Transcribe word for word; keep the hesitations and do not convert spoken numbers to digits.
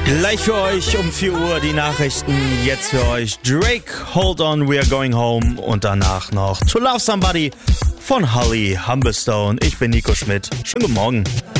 Gleich für euch um vier Uhr die Nachrichten. Jetzt für euch Drake, Hold On, We Are Going Home. Und danach noch To Love Somebody von Holly Humberstone. Ich bin Nico Schmidt. Schönen guten Morgen.